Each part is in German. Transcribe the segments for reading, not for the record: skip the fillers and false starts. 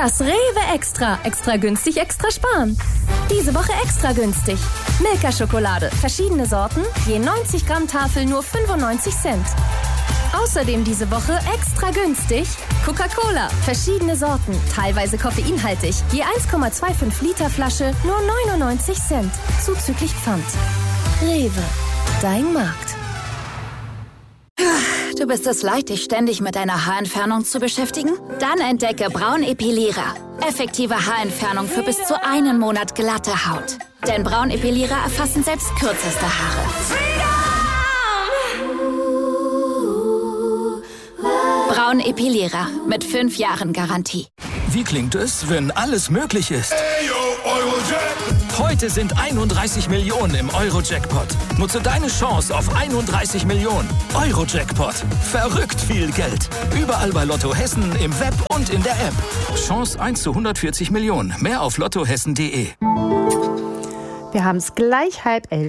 Das Rewe Extra. Extra günstig, extra sparen. Diese Woche extra günstig. Milka-Schokolade. Verschiedene Sorten. Je 90 Gramm Tafel nur 95 Cent. Außerdem diese Woche extra günstig. Coca-Cola. Verschiedene Sorten. Teilweise koffeinhaltig. Je 1,25 Liter Flasche nur 99 Cent. Zuzüglich Pfand. Rewe. Dein Markt. Du bist es leid, dich ständig mit deiner Haarentfernung zu beschäftigen? Dann entdecke Braunepilierer. Effektive Haarentfernung für bis zu 1 Monat glatte Haut. Denn Braunepilierer erfassen selbst kürzeste Haare. Braunepilierer mit 5 Jahren Garantie. Wie klingt es, wenn alles möglich ist? Heute sind 31 Millionen im Euro-Jackpot. Nutze deine Chance auf 31 Millionen. Euro-Jackpot. Verrückt viel Geld. Überall bei Lotto Hessen, im Web und in der App. Chance 1 zu 140 Millionen. Mehr auf lottohessen.de. Wir haben es gleich 10:30.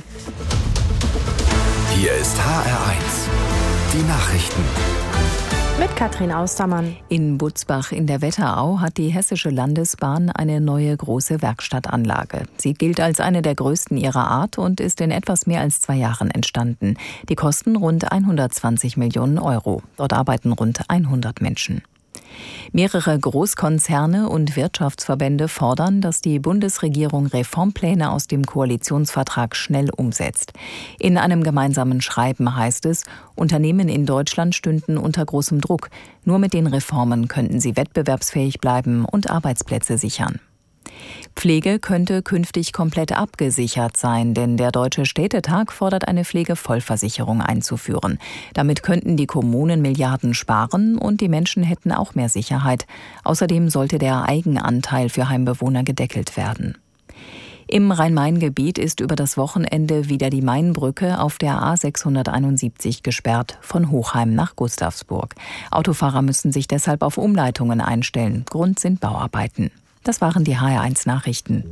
Hier ist HR1. Die Nachrichten. Mit Katrin Austermann. In Butzbach in der Wetterau hat die Hessische Landesbahn eine neue große Werkstattanlage. Sie gilt als eine der größten ihrer Art und ist in etwas mehr als 2 Jahren entstanden. Die kosten rund 120 Millionen Euro. Dort arbeiten rund 100 Menschen. Mehrere Großkonzerne und Wirtschaftsverbände fordern, dass die Bundesregierung Reformpläne aus dem Koalitionsvertrag schnell umsetzt. In einem gemeinsamen Schreiben heißt es, Unternehmen in Deutschland stünden unter großem Druck. Nur mit den Reformen könnten sie wettbewerbsfähig bleiben und Arbeitsplätze sichern. Pflege könnte künftig komplett abgesichert sein, denn der Deutsche Städtetag fordert eine Pflegevollversicherung einzuführen. Damit könnten die Kommunen Milliarden sparen und die Menschen hätten auch mehr Sicherheit. Außerdem sollte der Eigenanteil für Heimbewohner gedeckelt werden. Im Rhein-Main-Gebiet ist über das Wochenende wieder die Mainbrücke auf der A671 gesperrt, von Hochheim nach Gustavsburg. Autofahrer müssen sich deshalb auf Umleitungen einstellen. Grund sind Bauarbeiten. Das waren die HR1 Nachrichten.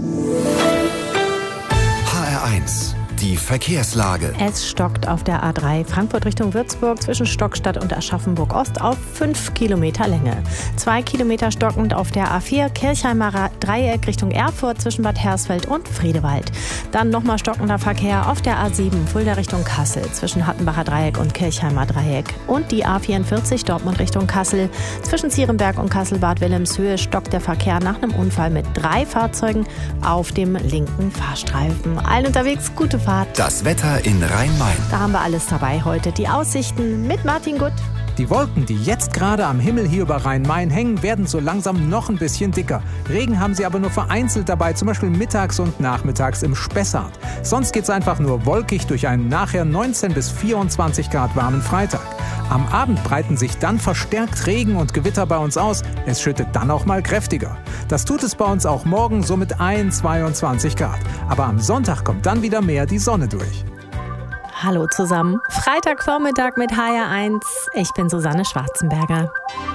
HR1, die Verkehrslage. Es stockt auf der A3 Frankfurt Richtung Würzburg zwischen Stockstadt und Aschaffenburg-Ost auf 5 Kilometer Länge. 2 Kilometer stockend auf der A4 Kirchheimer Dreieck Richtung Erfurt zwischen Bad Hersfeld und Friedewald. Dann nochmal stockender Verkehr auf der A7 Fulda Richtung Kassel zwischen Hattenbacher Dreieck und Kirchheimer Dreieck. Und die A44 Dortmund Richtung Kassel. Zwischen Zierenberg und Kassel-Bad Wilhelmshöhe stockt der Verkehr nach einem Unfall mit 3 Fahrzeugen auf dem linken Fahrstreifen. Allen unterwegs gute Fahrt. Das Wetter in Rhein-Main. Da haben wir alles dabei heute. Die Aussichten mit Martin Gutt. Die Wolken, die jetzt gerade am Himmel hier über Rhein-Main hängen, werden so langsam noch ein bisschen dicker. Regen haben sie aber nur vereinzelt dabei, zum Beispiel mittags und nachmittags im Spessart. Sonst geht's einfach nur wolkig durch einen nachher 19 bis 24 Grad warmen Freitag. Am Abend breiten sich dann verstärkt Regen und Gewitter bei uns aus. Es schüttet dann auch mal kräftiger. Das tut es bei uns auch morgen, so mit 22 Grad. Aber am Sonntag kommt dann wieder mehr die Sonne durch. Hallo zusammen. Freitagvormittag mit HR1. Ich bin Susanne Schwarzenberger.